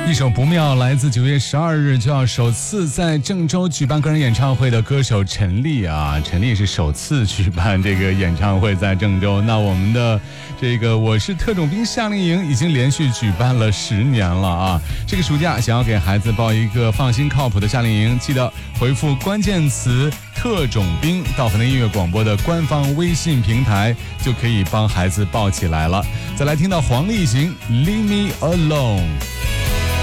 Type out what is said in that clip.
一首不妙来自9月12日就要首次在郑州举办个人演唱会的歌手陈粒啊，陈粒是首次举办这个演唱会在郑州。那我们的这个我是特种兵夏令营已经连续举办了10年了啊！这个暑假想要给孩子报一个放心靠谱的夏令营，记得回复关键词特种兵到河南音乐广播的官方微信平台，就可以帮孩子报起来了。再来听到黄立行 Leave Me Alone。